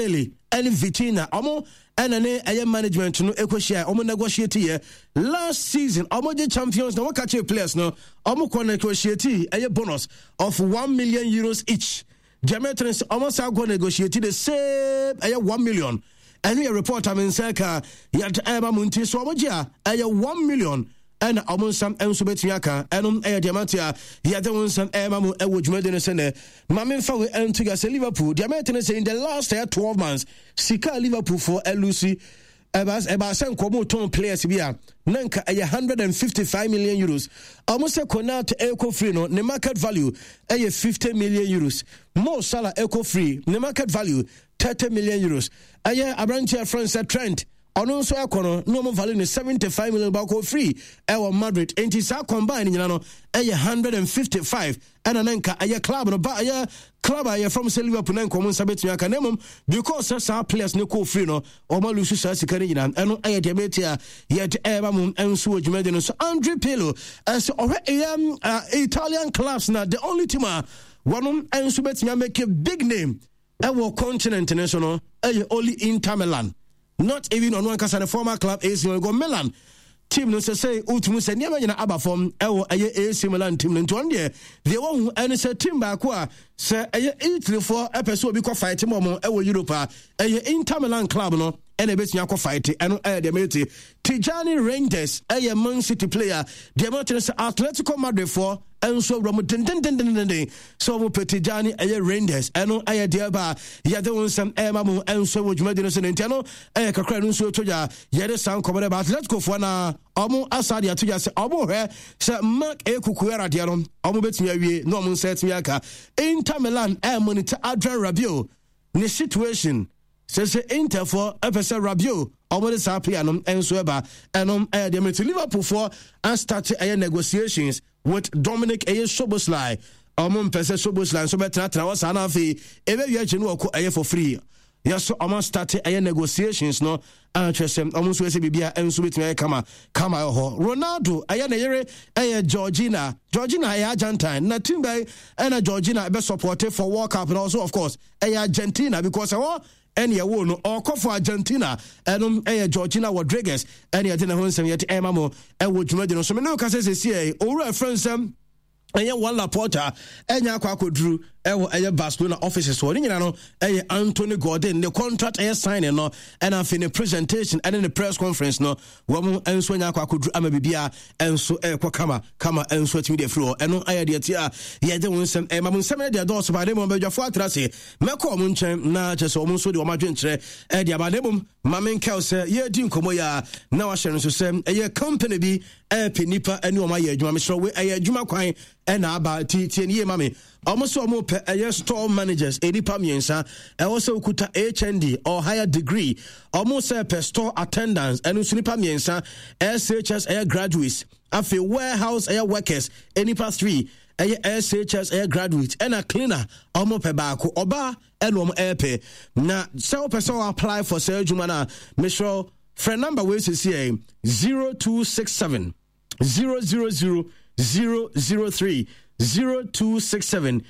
Sabelli and Vitina omo and a management no equashare omo negotiate here last season omo the champions no catch players no omo ko negotiate a bonus of 1 million euros each. Jametrins almost are going to negotiate the same 1 million. And we report I mean Saka yet Emma Munti Swamagia 1 million. And almost some Ensubetiaka and Diamantia yet the one some Emma Wood Medicine. Mammy Fawi and Tigas Liverpool. Diametrins in the last 12 months. Sika Liverpool for Lucy. About some Komoton players here. Nanka 155 million euros. Almost a Konat Eco Free no the market value 50 million euros. Mo Salah Eco Free the market value 30 million euros. Abrantia France Trent also Econo no more value 75 million bako free. Our Madrid and Tisa combined in 155 and Nanka club no ba club from Liverpool and common sabet yakanemum because our players no co free no or malusu sasikari and no diabetia yet ebamum and suj medino so Andre Pirlo as Italian clubs now the only team one and subet make a big name our continent international only Inter Milan, not even on one case and a former club AC Milan. Team no say ultimu se niam nyina aba form ewo AC Milan team no ntonde they won and say team ba ko say Italy for episode bi ko fight mo ewo Europe Inter Milan club no and ebetnya ko fight eno the mate Tijani Rangers Man City player the Manchester Atletico Madrid for and so rom den so mo Tijani Rangers eno dia ba ya de won some mamu and so wo dwuma de no se ntano kakra no so toja ye de san komode ba Atletico for na omo asade atoja se omo he se Mark Ekukuera de no omo betumi awie no omo set mi aka Inter Milan monitor Adrian Rabiot ne situation says Inter for Epesa Rabiot omo de sa player no enso eba enom de met Liverpool for and start negotiations with Dominic Szoboszlai omo mpese Szoboszlai so betra was ana fi ebe wi agye no ko for free. Yes, so almost started negotiations no almost we say bibia enso betime kama ho Ronaldo na yere Georgina Argentine na team by and Georgina be supported for World Cup and also of course Argentina because any a no or call for Argentina and Georgina Rodriguez and ya didn't want some yet emamo and would you know so no can say or friends one Laporta enya kwakodru Barcelona offices so nyina no Anthony Gordon the contract signing no and after the presentation and in the press conference no wo enso nya kwakodru amabibia enso kama enso timi de floor eno de tia ye de won sem mamunsem de do so ba de mo badwafo atrase meko mo nchen na chese o mo so de o madwenkyere de abadebum mamen kelse ye di nkomo ya na wa hye no so sem company bi penipa ene o ma ye adwuma me so we adwuma kwan ena aba tie nie mame almost omo store managers edipa miensa also kuta HND or higher degree almost per store attendants and usunipa miensa SHS graduates afi warehouse workers enipa 3 SHS graduates and a cleaner omo pe baako oba eno omo pe na so person apply for surgery na me sure friend number we say 0267 000 003 0267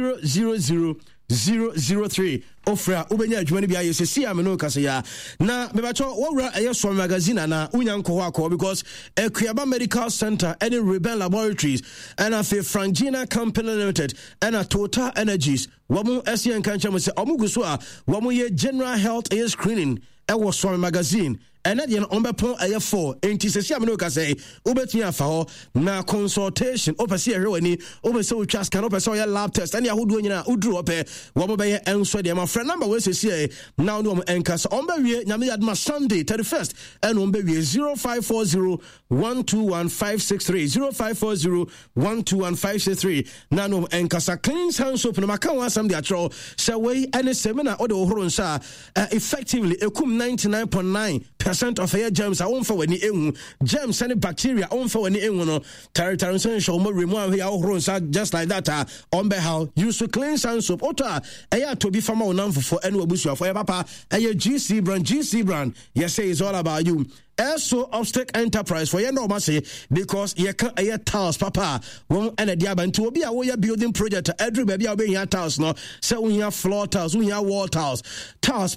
000 ofra ubenya adwuma bia yesi ameno kase ya na mebacho wowra so magazine na unyanko ho akọ because Ekuyaba Medical Center and Rebel Laboratories and afi Frangina Company Limited and Total Energies wamu SN kancha se omuguso a wamu ye general health screening was so magazine and at the ombepon 4 enti sesi ameno kase ubetumi afa ho na consultation opese ehwani obese utwas kan opese ya lab test and ya hodo nyina udru ope wo be enso de ma friend number we sesi now no enkasa ombe wie nyame yadma Sunday 31st and ombe wie 0540 121563 0540 121563 na no enkasa cleans hand soap no maka wan sam de atro say we any seminar o de ohoro nsa effectively ekum 99.9% of air germs are on for when you germs and bacteria on for when you no territory show more remove here just like that on be how use to cleanse and soap ota to be farmer on for any obusu for papa GC brand yes say it's all about you. Also Obstacle Enterprise for your normal say because you can tiles papa one and a diaban to be a building project every baby obeying your tiles no so we have floor tiles we have wall tiles